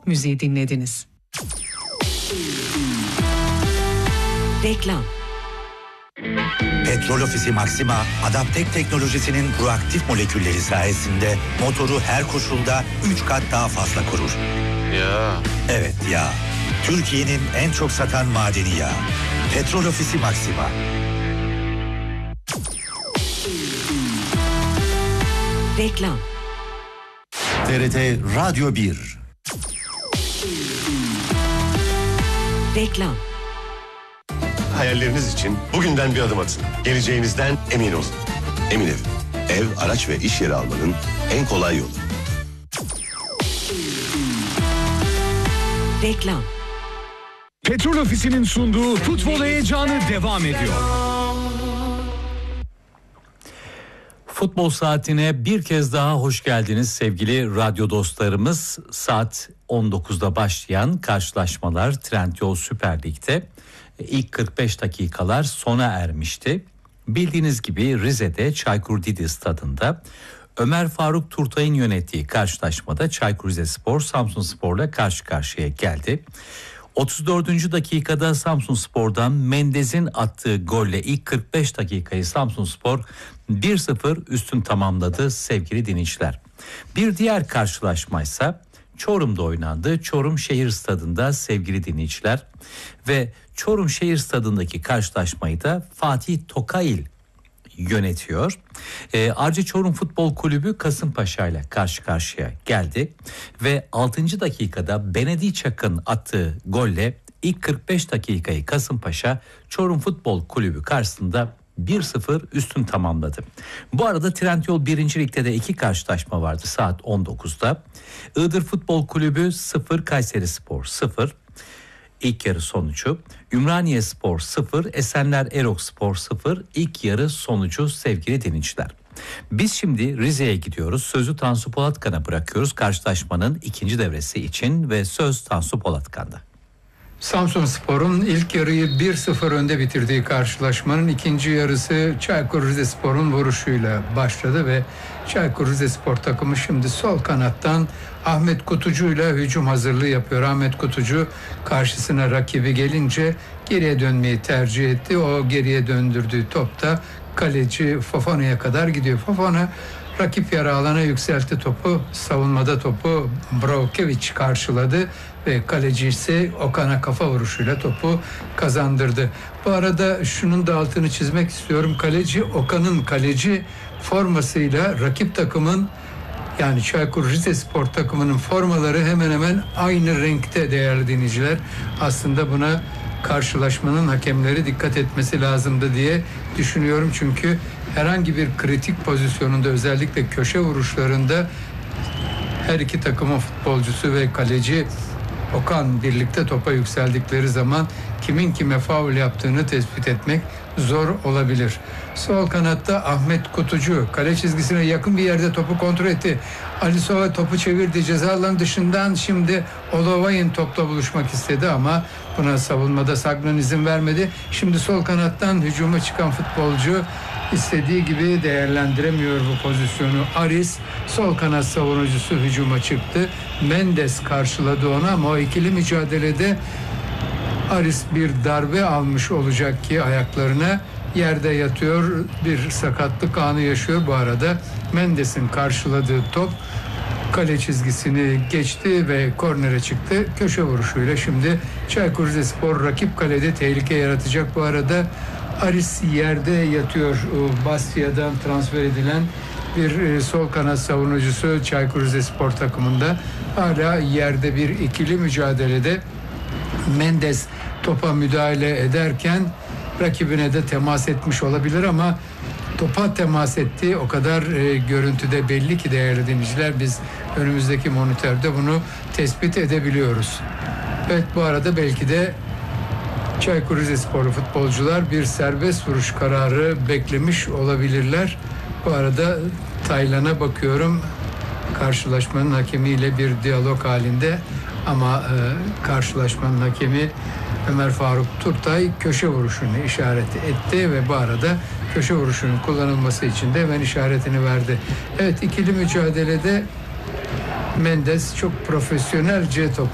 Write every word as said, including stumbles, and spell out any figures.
pop müziği dinlediniz. Reklam. Petrol Ofisi Maxima, Adaptek teknolojisinin proaktif molekülleri sayesinde motoru her koşulda üç kat daha fazla korur. Ya. Evet ya. Türkiye'nin en çok satan madeni yağı. Petrol Ofisi Maxima. Reklam. T R T Radyo bir. Reklam. Hayalleriniz için bugünden bir adım atın. Geleceğinizden emin olun. Emin Ev. Ev, araç ve iş yeri almanın en kolay yolu. Reklam. Petrol Ofisi'nin sunduğu futbol heyecanı devam ediyor. Futbol saatine bir kez daha hoş geldiniz sevgili radyo dostlarımız. Saat on dokuzda başlayan karşılaşmalar Trendyol Süper Lig'de ilk kırk beş dakikalar sona ermişti. Bildiğiniz gibi Rize'de Çaykur Didi Stadı'nda Ömer Faruk Turtay'ın yönettiği karşılaşmada Çaykur Rizespor Samsunspor'la karşı karşıya geldi. otuz dördüncü dakikada Samsunspor'dan Mendes'in attığı golle ilk kırk beş dakikayı Samsunspor bir sıfır üstün tamamladı sevgili dinleyiciler. Bir diğer karşılaşmaysa Çorum'da oynandı. Çorum Şehir Stadı'nda sevgili dinleyiciler ve Çorum Şehir Stadı'ndaki karşılaşmayı da Fatih Tokail yönetiyor. E, Arca Çorum Futbol Kulübü Kasımpaşa ile karşı karşıya geldi ve altıncı dakikada Benedi Çak'ın attığı golle ilk kırk beş dakikayı Kasımpaşa Çorum Futbol Kulübü karşısında bir sıfır üstün tamamladı. Bu arada Trendyol birinci Lig'de de iki karşılaşma vardı saat on dokuzda. Iğdır Futbol Kulübü sıfır, Kayserispor sıfır. İlk yarı sonucu. Ümraniyespor sıfır, Esenler Erokspor sıfır. İlk yarı sonucu sevgili dinleyiciler. Biz şimdi Rize'ye gidiyoruz. Sözü Tansu Polatkan'a bırakıyoruz karşılaşmanın ikinci devresi için ve söz Tansu Polatkan'da. Samsunspor'un ilk yarıyı bir sıfır önde bitirdiği karşılaşmanın ikinci yarısı Çaykur Rizespor'un vuruşuyla başladı ve Çaykur Rizespor takımı şimdi sol kanattan Ahmet Kutucu ile hücum hazırlığı yapıyor. Ahmet Kutucu karşısına rakibi gelince geriye dönmeyi tercih etti. O geriye döndürdüğü top da kaleci Fofana'ya kadar gidiyor. Fofana rakip yarı alana yükseltti topu. Savunmada topu Brokevic karşıladı ve kaleci ise Okan'a kafa vuruşuyla topu kazandırdı. Bu arada şunun da altını çizmek istiyorum. Kaleci Okan'ın kaleci formasıyla rakip takımın, yani Çaykur Rizespor takımının formaları hemen hemen aynı renkte değerli dinleyiciler. Aslında buna karşılaşmanın hakemleri dikkat etmesi lazımdı diye düşünüyorum. Çünkü herhangi bir kritik pozisyonunda, özellikle köşe vuruşlarında her iki takımın futbolcusu ve kaleci Okan birlikte topa yükseldikleri zaman kimin kime faul yaptığını tespit etmek zor olabilir. Sol kanatta Ahmet Kutucu kale çizgisine yakın bir yerde topu kontrol etti. Alisova topu çevirdi ceza alanı dışından, şimdi Olovay'ın topla buluşmak istedi ama buna savunmada Sagnan izin vermedi. Şimdi sol kanattan hücuma çıkan futbolcu istediği gibi değerlendiremiyor bu pozisyonu. Aris sol kanat savunucusu hücuma çıktı. Mendes karşıladı onu ama o ikili mücadelede Aris bir darbe almış olacak ki ayaklarına, yerde yatıyor, bir sakatlık anı yaşıyor. Bu arada Mendes'in karşıladığı top kale çizgisini geçti ve kornere çıktı. Köşe vuruşuyla şimdi Çaykur Rizespor rakip kalede tehlike yaratacak. Bu arada Aris yerde yatıyor. Basya'dan transfer edilen bir sol kanat savunucusu Çaykur Rizespor takımında hala yerde. Bir ikili mücadelede Mendes topa müdahale ederken rakibine de temas etmiş olabilir ama topa temas etti. O kadar e, görüntüde belli ki değerli dinleyiciler, biz önümüzdeki monitörde bunu tespit edebiliyoruz. Evet, bu arada belki de Çaykur Rizesporlu futbolcular bir serbest vuruş kararı beklemiş olabilirler. Bu arada Taylan'a bakıyorum, karşılaşmanın hakemiyle bir diyalog halinde ama e, karşılaşmanın hakemi Ömer Faruk Turtay köşe vuruşunu işaret etti ve bu arada köşe vuruşunun kullanılması için de hemen işaretini verdi. Evet, ikili mücadelede Mendes çok profesyonelce top